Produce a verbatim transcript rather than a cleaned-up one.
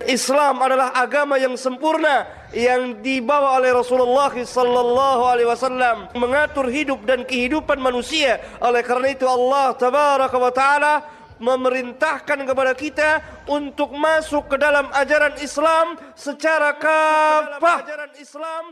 Islam adalah agama yang sempurna yang dibawa oleh Rasulullah sallallahu alaihi wasallam, mengatur hidup dan kehidupan manusia. Oleh karena itu Allah tabaraka wa taala memerintahkan kepada kita untuk masuk ke dalam ajaran Islam secara kafah.